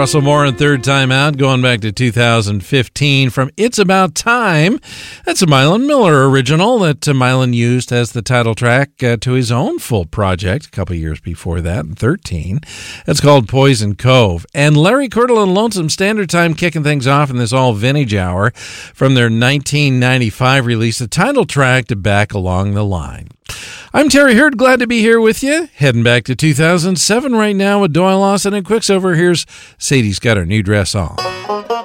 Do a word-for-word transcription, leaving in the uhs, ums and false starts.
Russell Moore and Third Time Out, going back to two thousand fifteen from It's About Time. That's a Mylan Miller original that uh, Mylan used as the title track uh, to his own full project a couple years before that, in thirteen. It's called Poison Cove. And Larry Curdle and Lonesome Standard Time kicking things off in this all vintage hour from their nineteen ninety-five release, the title track to Back Along the Line. I'm Terry Hurd, glad to be here with you. Heading back to two thousand seven right now with Doyle Lawson and Quicksilver. Here's Sadie's Got Her New Dress On.